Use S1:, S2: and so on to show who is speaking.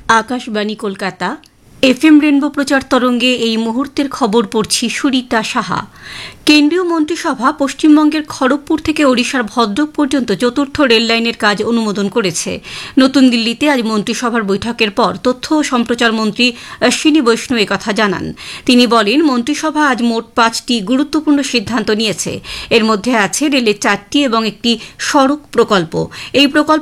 S1: Akashvani Kolkata FM rainbow প্রচার তরঙ্গে এই মুহূর্তের খবর পড়ছি সুরিতা সাহা। কেন্দ্রীয় মন্ত্রিসভা পশ্চিমবঙ্গের খড়গপুর থেকে ওড়িশার ভদ্রক পর্যন্ত চতুর্থ রেললাইনের কাজ অনুমোদন করেছে। নতুন দিল্লিতে আজ মন্ত্রিসভার বৈঠকের পর তথ্য ও সম্প্রচার মন্ত্রী অশ্বিনী বৈষ্ণব কথা জানান। তিনি বলেন, মন্ত্রিসভা আজ মোট 5টি গুরুত্বপূর্ণ সিদ্ধান্ত নিয়েছে। এর মধ্যে আছে রেলের 4টি এবং একটি সড়ক প্রকল্প। এই প্রকল্প